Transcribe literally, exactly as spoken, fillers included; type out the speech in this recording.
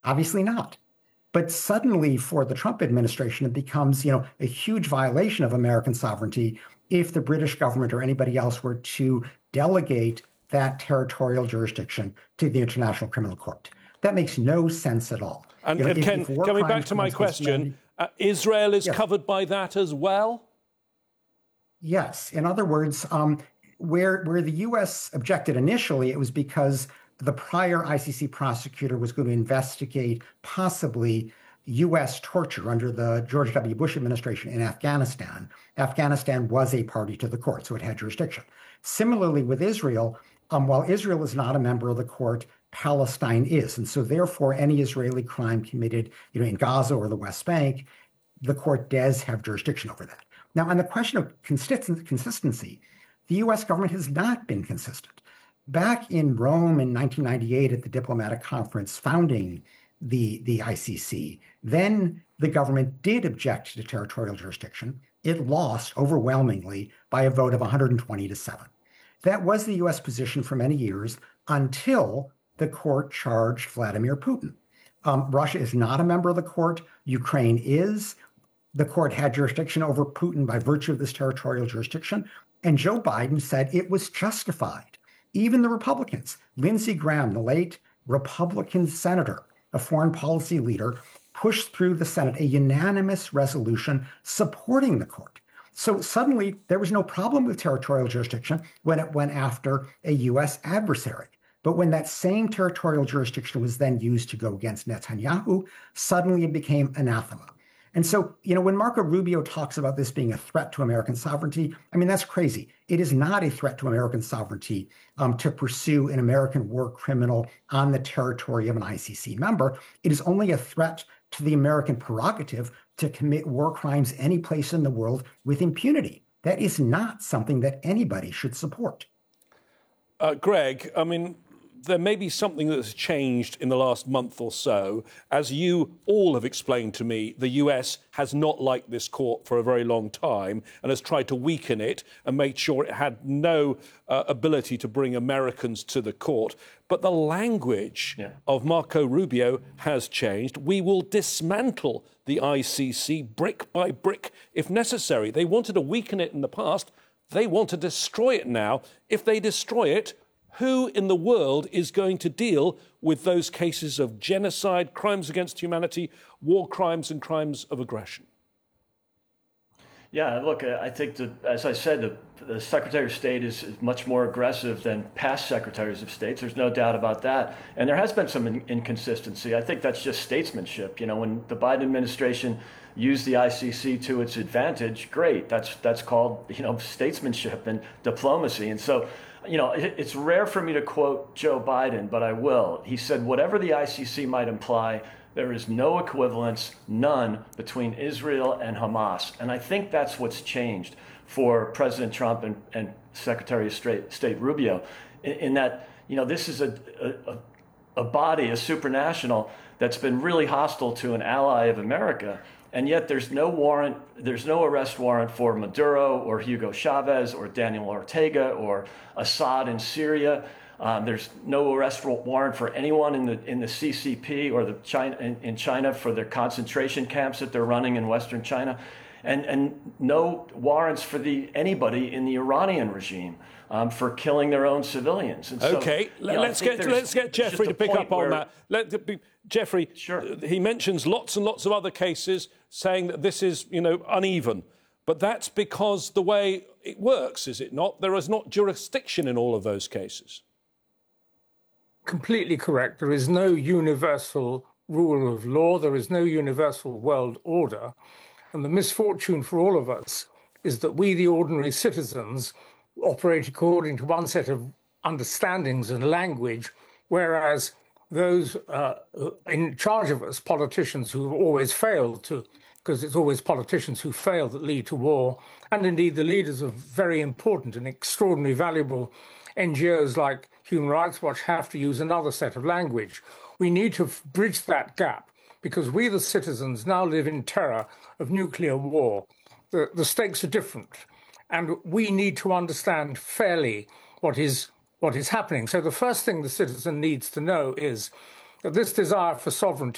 Obviously not. But suddenly for the Trump administration, it becomes, you know, a huge violation of American sovereignty if the British government or anybody else were to delegate that territorial jurisdiction to the International Criminal Court. That makes no sense at all. And, you know, and if, Ken, if war coming back to my question, uh, Israel is yes. covered by that as well? Yes. In other words, um, where, where the U S objected initially, it was because the prior I C C prosecutor was going to investigate possibly U S torture under the George W. Bush administration in Afghanistan. Afghanistan was a party to the court, so it had jurisdiction. Similarly, with Israel, um, while Israel is not a member of the court, Palestine is. And so therefore, any Israeli crime committed you know, in Gaza or the West Bank, the court does have jurisdiction over that. Now, on the question of consistency, the U S government has not been consistent. Back in Rome in nineteen ninety-eight at the diplomatic conference founding the, the I C C, then the government did object to territorial jurisdiction. It lost overwhelmingly by a vote of one hundred twenty to seven. That was the U S position for many years until the court charged Vladimir Putin. Um, Russia is not a member of the court. Ukraine is. The court had jurisdiction over Putin by virtue of this territorial jurisdiction. And Joe Biden said it was justified. Even the Republicans, Lindsey Graham, the late Republican senator, a foreign policy leader, pushed through the Senate a unanimous resolution supporting the court. So suddenly there was no problem with territorial jurisdiction when it went after a U S adversary. But when that same territorial jurisdiction was then used to go against Netanyahu, suddenly it became anathema. And so, you know, when Marco Rubio talks about this being a threat to American sovereignty, I mean, that's crazy. It is not a threat to American sovereignty um, to pursue an American war criminal on the territory of an I C C member. It is only a threat to the American prerogative to commit war crimes any place in the world with impunity. That is not something that anybody should support. Uh, Greg, I mean, there may be something that's changed in the last month or so. As you all have explained to me, the U S has not liked this court for a very long time and has tried to weaken it and make sure it had no uh, ability to bring Americans to the court. But the language yeah. of Marco Rubio has changed. We will dismantle the I C C brick by brick if necessary. They wanted to weaken it in the past. They want to destroy it now. If they destroy it, who in the world is going to deal with those cases of genocide, crimes against humanity, war crimes and crimes of aggression? Yeah, look, I think that, as I said, the, the Secretary of State is, is much more aggressive than past secretaries of state. There's no doubt about that. And there has been some in, inconsistency. I think that's just statesmanship. You know, when the Biden administration used the I C C to its advantage, great. That's that's called, you know, statesmanship and diplomacy. And so, you know, it, it's rare for me to quote Joe Biden, but I will. He said, whatever the I C C might imply, there is no equivalence, none, between Israel and Hamas. And I think that's what's changed for President Trump and, and Secretary of State, State Rubio, in, in that, you know, this is a, a, a body, a supranational, that's been really hostile to an ally of America. And yet there's no warrant, there's no arrest warrant for Maduro or Hugo Chavez or Daniel Ortega or Assad in Syria. Um, there's no arrest warrant for anyone in the in the C C P or the China in, in China for their concentration camps that they're running in Western China, and and no warrants for the anybody in the Iranian regime um, for killing their own civilians. And so, okay, you know, let's get let's get Jeffrey to pick up on that. Let be, Jeffrey, sure. He mentions lots and lots of other cases saying that this is, you know, uneven. But that's because the way it works, is it not? There is not jurisdiction in all of those cases. Completely correct. There is no universal rule of law. There is no universal world order. And the misfortune for all of us is that we, the ordinary citizens, operate according to one set of understandings and language, whereas those uh, in charge of us, politicians who have always failed to, because it's always politicians who fail that lead to war, and indeed the leaders of very important and extraordinarily valuable N G Os like Human Rights Watch have to use another set of language. We need to bridge that gap because we, the citizens, now live in terror of nuclear war. The, the stakes are different, and we need to understand fairly what is what is happening. So the first thing the citizen needs to know is that this desire for sovereignty